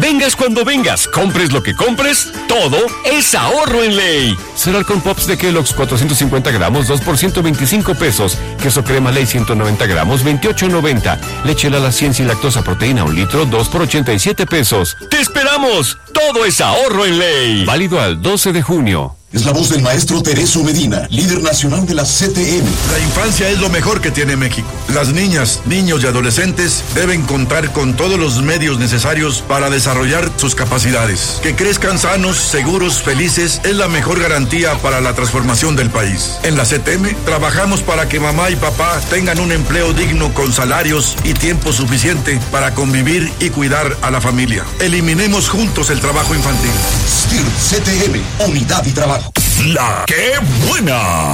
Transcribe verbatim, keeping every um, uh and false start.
Vengas cuando vengas, compres lo que compres, todo es ahorro en Ley. Cereal con Pops de Kellogg's cuatrocientos cincuenta gramos, dos por ciento veinticinco pesos. Queso crema Ley ciento noventa gramos, veintiocho noventa. Leche Lala cien sin lactosa proteína un litro, dos por ochenta y siete pesos. ¡Te esperamos! Todo es ahorro en Ley. Válido al doce de junio. Es la voz del maestro Tereso Medina, líder nacional de la C T M. La infancia es lo mejor que tiene México. Las niñas, niños y adolescentes deben contar con todos los medios necesarios para desarrollar sus capacidades. Que crezcan sanos, seguros, felices es la mejor garantía para la transformación del país. En la C T M trabajamos para que mamá y papá tengan un empleo digno con salarios y tiempo suficiente para convivir y cuidar a la familia. Eliminemos juntos el trabajo infantil. S T I R C T M, unidad y trabajo. La que buena.